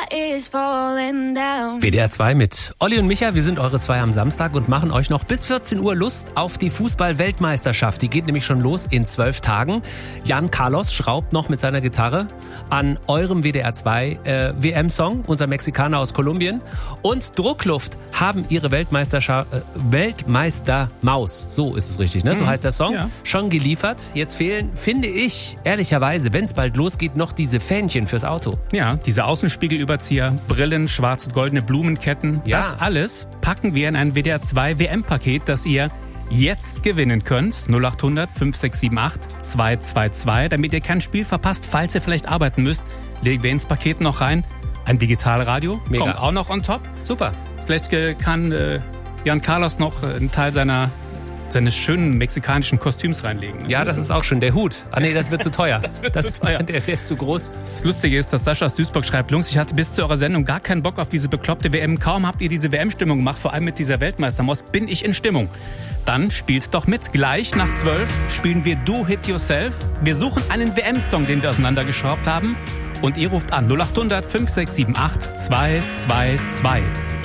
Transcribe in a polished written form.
is falling down. WDR 2 mit Olli und Micha. Wir sind eure zwei am Samstag und machen euch noch bis 14 Uhr Lust auf die Fußball-Weltmeisterschaft. Die geht nämlich schon los in 12 Tagen. Jan Carlos schraubt noch mit seiner Gitarre an eurem WDR 2 WM-Song, unser Mexikaner aus Kolumbien. Und Druckluft haben ihre Weltmeistermaus, so ist es richtig, ne? So heißt der Song, schon geliefert. Jetzt fehlen, finde ich, ehrlicherweise, wenn es bald losgeht, noch diese Fähnchen fürs Auto. Ja, diese Außenspiegelüberzieher, Brillen, schwarze und goldene Blumenketten. Ja. Das alles packen wir in ein WDR 2 WM-Paket, das ihr jetzt gewinnen könnt. 0800 5678 222. Damit ihr kein Spiel verpasst, falls ihr vielleicht arbeiten müsst, legen wir ins Paket noch rein. Ein Digitalradio, kommt auch noch on top. Super. Vielleicht kann Jan Carlos noch einen Teil seines schönen mexikanischen Kostüms reinlegen. Ja, das ist auch schön. Der Hut. Ah nee, das wird zu teuer. Zu teuer. Der ist zu groß. Das Lustige ist, dass Sascha aus Duisburg schreibt, Jungs, ich hatte bis zu eurer Sendung gar keinen Bock auf diese bekloppte WM. Kaum habt ihr diese WM-Stimmung gemacht, vor allem mit dieser Weltmeistermaus, bin ich in Stimmung. Dann spielt doch mit. Gleich nach 12 spielen wir Do Hit Yourself. Wir suchen einen WM-Song, den wir auseinandergeschraubt haben. Und ihr ruft an 0800 5678 222.